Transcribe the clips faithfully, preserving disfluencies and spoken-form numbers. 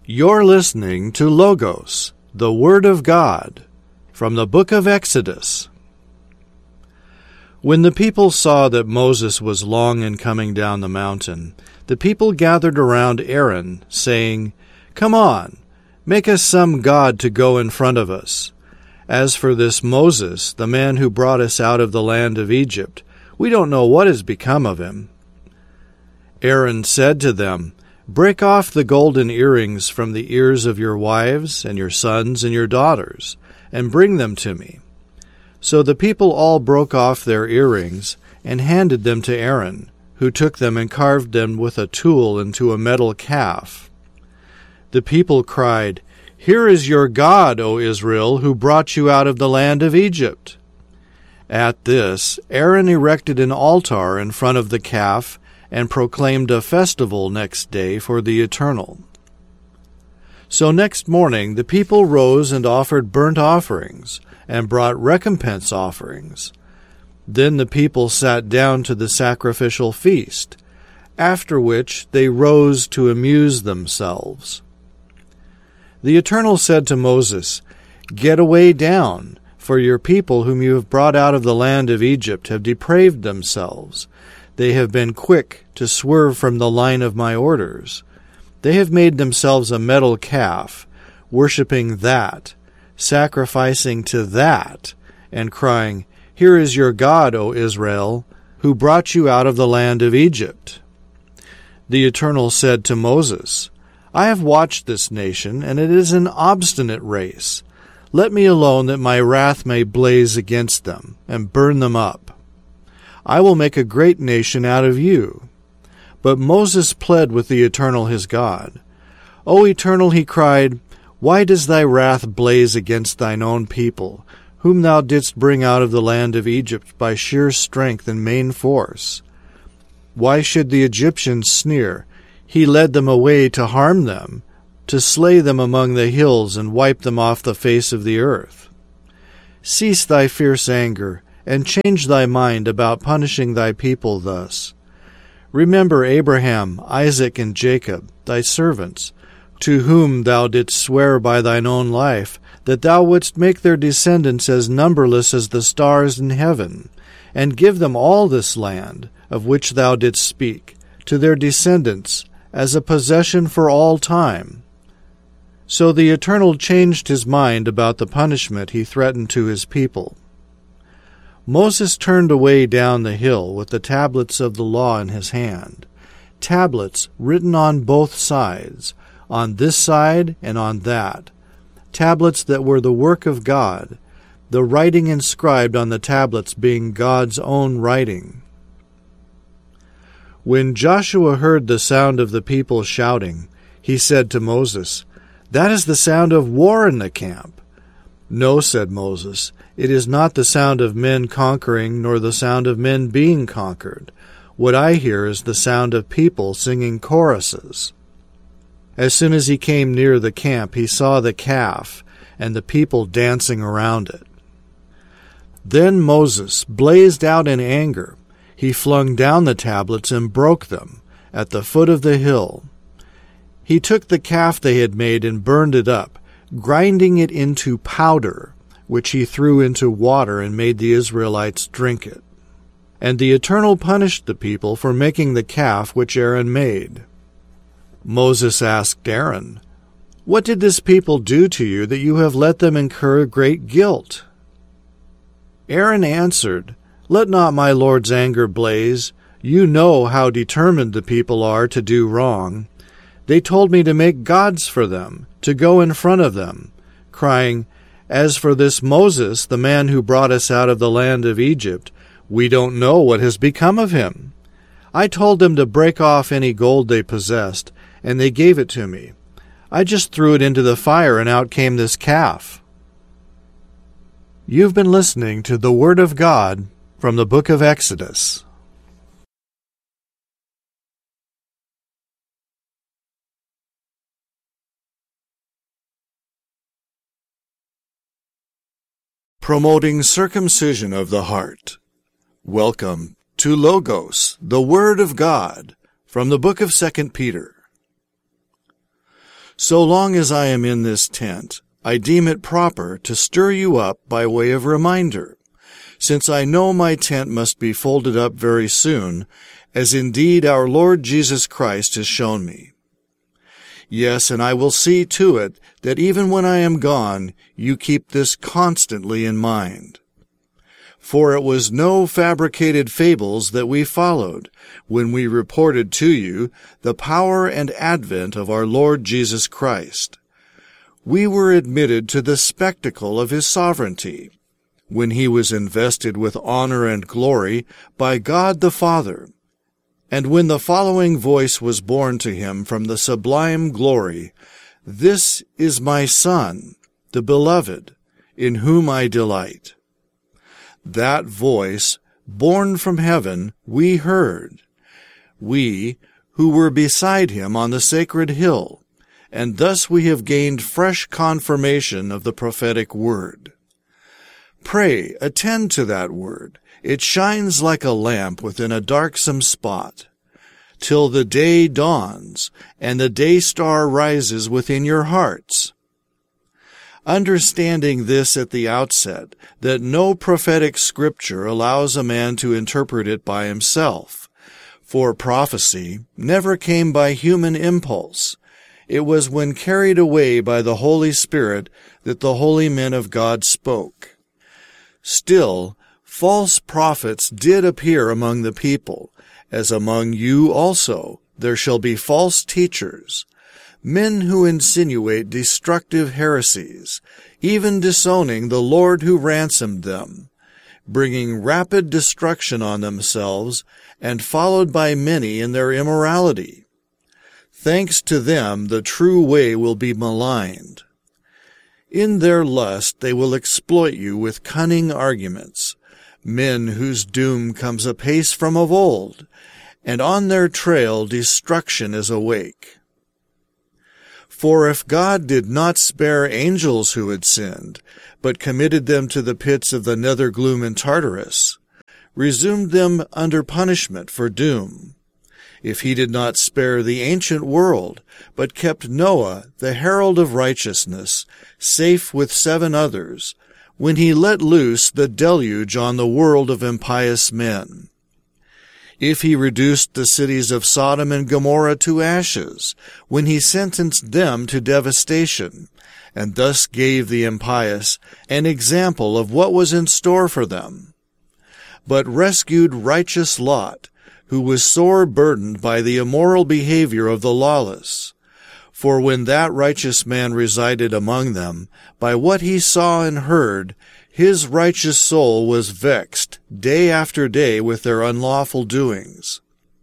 You're listening to Logos, the Word of God, from the book of Exodus. When the people saw that Moses was long in coming down the mountain, the people gathered around Aaron, saying, "Come on, make us some god to go in front of us. As for this Moses, the man who brought us out of the land of Egypt, we don't know what has become of him." Aaron said to them, "Break off the golden earrings from the ears of your wives and your sons and your daughters, and bring them to me." So the people all broke off their earrings and handed them to Aaron, who took them and carved them with a tool into a metal calf. The people cried, "Here is your God, O Israel, who brought you out of the land of Egypt." At this, Aaron erected an altar in front of the calf and proclaimed a festival next day for the Eternal. So next morning the people rose and offered burnt offerings, and brought recompense offerings. Then the people sat down to the sacrificial feast, after which they rose to amuse themselves. The Eternal said to Moses, "Get away down, for your people whom you have brought out of the land of Egypt have depraved themselves. They have been quick to swerve from the line of my orders. They have made themselves a metal calf, worshipping that, sacrificing to that, and crying, 'Here is your God, O Israel, who brought you out of the land of Egypt.'" The Eternal said to Moses, "I have watched this nation, and it is an obstinate race. Let me alone that my wrath may blaze against them, and burn them up. I will make a great nation out of you." But Moses pled with the Eternal his God. "O Eternal," he cried, "why does thy wrath blaze against thine own people, whom thou didst bring out of the land of Egypt by sheer strength and main force? Why should the Egyptians sneer? He led them away to harm them, to slay them among the hills and wipe them off the face of the earth. Cease thy fierce anger, and change thy mind about punishing thy people thus. Remember Abraham, Isaac, and Jacob, thy servants, to whom thou didst swear by thine own life, that thou wouldst make their descendants as numberless as the stars in heaven, and give them all this land, of which thou didst speak, to their descendants, as a possession for all time." So the Eternal changed his mind about the punishment he threatened to his people. Moses turned away down the hill with the tablets of the law in his hand, tablets written on both sides, on this side and on that, tablets that were the work of God, the writing inscribed on the tablets being God's own writing. When Joshua heard the sound of the people shouting, he said to Moses, "That is the sound of war in the camp." "No," said Moses, "it is not the sound of men conquering, nor the sound of men being conquered. What I hear is the sound of people singing choruses." As soon as he came near the camp, he saw the calf and the people dancing around it. Then Moses blazed out in anger. He flung down the tablets and broke them at the foot of the hill. He took the calf they had made and burned it up, grinding it into powder, which he threw into water and made the Israelites drink it. And the Eternal punished the people for making the calf which Aaron made. Moses asked Aaron, "What did this people do to you that you have let them incur great guilt?" Aaron answered, "Let not my Lord's anger blaze. You know how determined the people are to do wrong. They told me to make gods for them, to go in front of them, crying, 'As for this Moses, the man who brought us out of the land of Egypt, we don't know what has become of him.' I told them to break off any gold they possessed, and they gave it to me. I just threw it into the fire, and out came this calf." You've been listening to the Word of God from the book of Exodus. Promoting circumcision of the heart. Welcome to Logos, the Word of God, from the book of Second Peter. So long as I am in this tent, I deem it proper to stir you up by way of reminder, since I know my tent must be folded up very soon, as indeed our Lord Jesus Christ has shown me. Yes, and I will see to it that even when I am gone, you keep this constantly in mind. For it was no fabricated fables that we followed when we reported to you the power and advent of our Lord Jesus Christ. We were admitted to the spectacle of his sovereignty, when he was invested with honor and glory by God the Father, and when the following voice was borne to him from the sublime glory, "This is my Son, the Beloved, in whom I delight." That voice, borne from heaven, we heard, we who were beside him on the sacred hill, and thus we have gained fresh confirmation of the prophetic word. Pray, attend to that word. It shines like a lamp within a darksome spot, till the day dawns and the day star rises within your hearts. Understanding this at the outset, that no prophetic scripture allows a man to interpret it by himself, for prophecy never came by human impulse. It was when carried away by the Holy Spirit that the holy men of God spoke. Still, false prophets did appear among the people, as among you also there shall be false teachers, men who insinuate destructive heresies, even disowning the Lord who ransomed them, bringing rapid destruction on themselves, and followed by many in their immorality. Thanks to them, the true way will be maligned. In their lust they will exploit you with cunning arguments, men whose doom comes apace from of old, and on their trail destruction is awake. For if God did not spare angels who had sinned, but committed them to the pits of the nether gloom in Tartarus, resumed them under punishment for doom, if he did not spare the ancient world, but kept Noah, the herald of righteousness, safe with seven others, when he let loose the deluge on the world of impious men, if he reduced the cities of Sodom and Gomorrah to ashes, when he sentenced them to devastation, and thus gave the impious an example of what was in store for them, but rescued righteous Lot, who was sore burdened by the immoral behavior of the lawless. For when that righteous man resided among them, by what he saw and heard, his righteous soul was vexed day after day with their unlawful doings.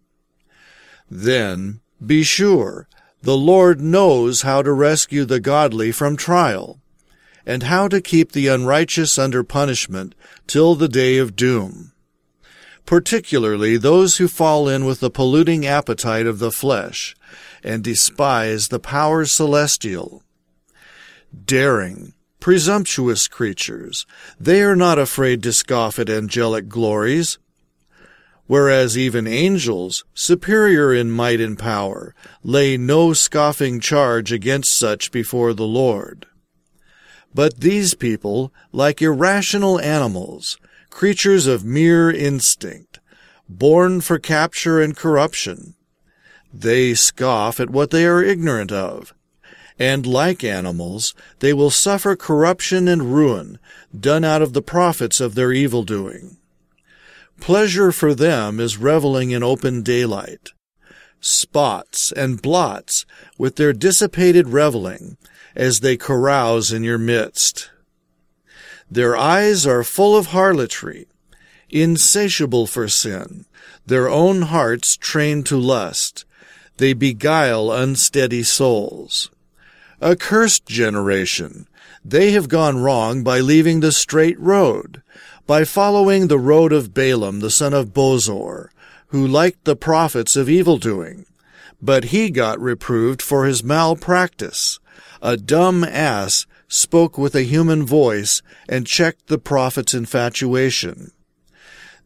Then, be sure, the Lord knows how to rescue the godly from trial, and how to keep the unrighteous under punishment till the day of doom, particularly those who fall in with the polluting appetite of the flesh, and despise the powers celestial. Daring, presumptuous creatures, they are not afraid to scoff at angelic glories, whereas even angels, superior in might and power, lay no scoffing charge against such before the Lord. But these people, like irrational animals, creatures of mere instinct, born for capture and corruption, they scoff at what they are ignorant of, and like animals, they will suffer corruption and ruin done out of the profits of their evil-doing. Pleasure for them is reveling in open daylight. Spots and blots with their dissipated reveling as they carouse in your midst. Their eyes are full of harlotry, insatiable for sin, their own hearts trained to lust. They beguile unsteady souls. Accursed generation, they have gone wrong by leaving the straight road, by following the road of Balaam the son of Bozor, who liked the prophets of evil-doing, but he got reproved for his malpractice. A dumb ass spoke with a human voice and checked the prophet's infatuation.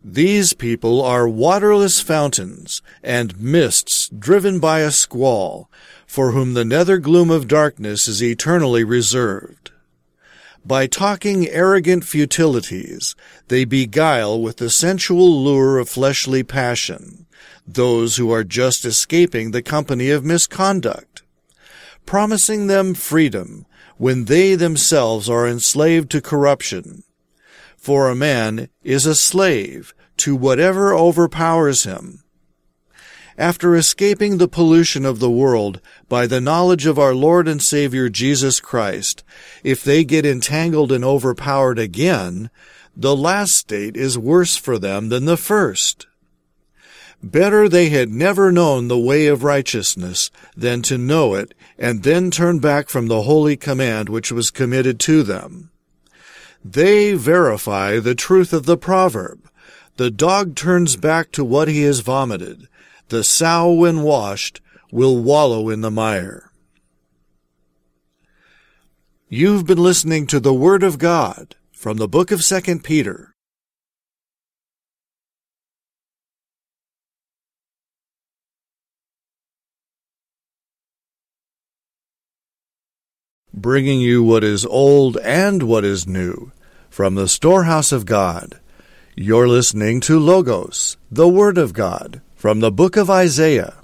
These people are waterless fountains and mists driven by a squall, for whom the nether gloom of darkness is eternally reserved. By talking arrogant futilities, they beguile with the sensual lure of fleshly passion those who are just escaping the company of misconduct, promising them freedom when they themselves are enslaved to corruption. For a man is a slave to whatever overpowers him. After escaping the pollution of the world by the knowledge of our Lord and Savior Jesus Christ, if they get entangled and overpowered again, the last state is worse for them than the first. Better they had never known the way of righteousness than to know it and then turn back from the holy command which was committed to them. They verify the truth of the proverb, "The dog turns back to what he has vomited. The sow, when washed, will wallow in the mire." You've been listening to the Word of God from the book of Second Peter. Bringing you what is old and what is new from the storehouse of God. You're listening to Logos, the Word of God, from the book of Isaiah.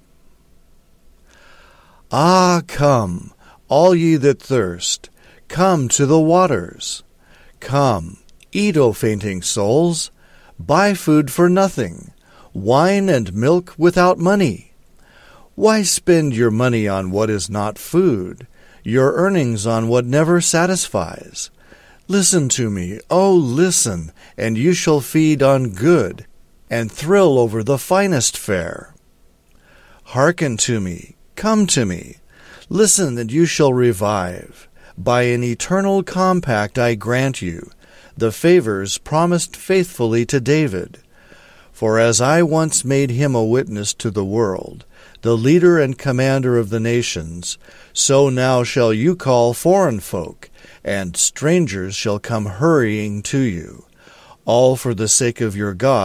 Ah, come, all ye that thirst, come to the waters. Come, eat, O fainting souls, buy food for nothing, wine and milk without money. Why spend your money on what is not food, your earnings on what never satisfies? Listen to me, oh listen, and you shall feed on good, and thrill over the finest fare. Hearken to me, come to me, listen, and you shall revive. By an eternal compact I grant you the favors promised faithfully to David. For as I once made him a witness to the world, the leader and commander of the nations, so now shall you call foreign folk, and strangers shall come hurrying to you, all for the sake of your God.